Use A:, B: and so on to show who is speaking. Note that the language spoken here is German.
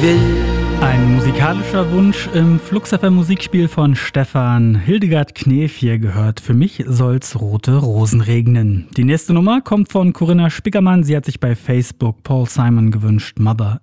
A: will.
B: Ein musikalischer Wunsch im Flux FM Musikspiel von Stefan. Hildegard Knef hier gehört. Für mich soll's rote Rosen regnen. Die nächste Nummer kommt von Corinna Spickermann. Sie hat sich bei Facebook Paul Simon gewünscht. Mother